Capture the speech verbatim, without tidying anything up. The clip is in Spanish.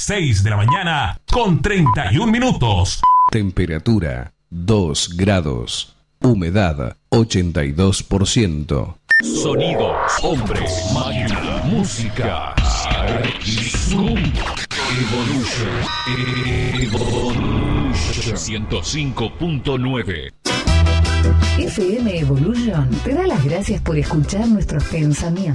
seis de la mañana con treinta y un minutos. Temperatura dos grados. Humedad ochenta y dos por ciento. Sonidos, hombres, máquina, música. Zoom. Evolution. Evolution. ciento cinco punto nueve. F M Evolution te da las gracias por escuchar nuestros pensamientos.